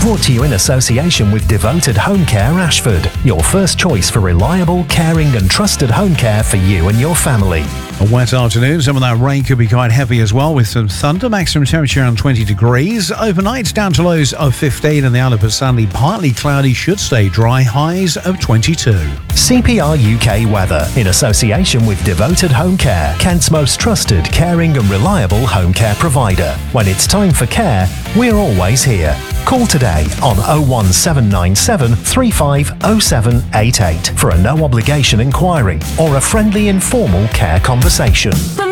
Brought to you in association with Devoted Home Care Ashford, your first choice for reliable, caring and trusted home care for you and your family. A wet afternoon, some of that rain could be quite heavy as well with some thunder. Maximum temperature around 20 degrees. Overnight down to lows of 15 and the Isle of Sunday partly cloudy, should stay dry, highs of 22. CPR UK weather in association with Devoted Home Care, Kent's most trusted, caring and reliable home care provider. When it's time for care, we're always here. Call today on 01797 350788 for a no obligation inquiry or a friendly informal care conversation.